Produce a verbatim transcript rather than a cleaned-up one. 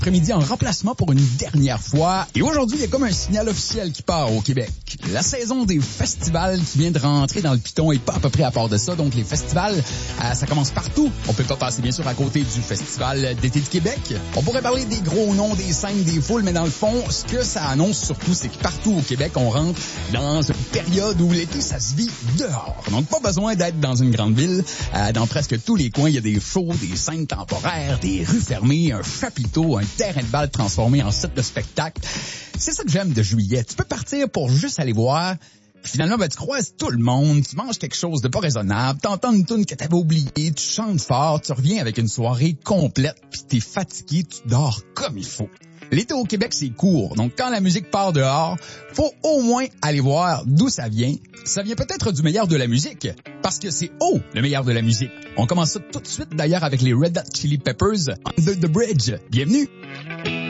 après-midi en remplacement pour une dernière fois. Et aujourd'hui, il y a comme un signal officiel qui part au Québec. La saison des festivals qui vient de rentrer dans le piton et pas à peu près à part de ça. Donc, les festivals, euh, ça commence partout. On peut pas passer, bien sûr, à côté du Festival d'été de Québec. On pourrait parler des gros noms, des scènes, des foules, mais dans le fond, ce que ça annonce surtout, c'est que partout au Québec, on rentre dans une période où l'été, ça se vit dehors. Donc, pas besoin d'être dans une grande ville. Euh, dans presque tous les coins, il y a des shows, des scènes temporaires, des rues fermées, un chapiteau, un terrain de balle transformé en site de spectacle. C'est ça que j'aime de juillet. Tu peux partir pour juste aller voir. Puis finalement, ben, tu croises tout le monde, tu manges quelque chose de pas raisonnable, t'entends une toune que t'avais oubliée, tu chantes fort, tu reviens avec une soirée complète, puis t'es fatigué, tu dors comme il faut. L'été au Québec, c'est court. Donc, quand la musique part dehors, faut au moins aller voir d'où ça vient. Ça vient peut-être du meilleur de la musique, parce que c'est haut, le meilleur de la musique. On commence ça tout de suite, d'ailleurs, avec les Red Hot Chili Peppers, Under the Bridge. Bienvenue!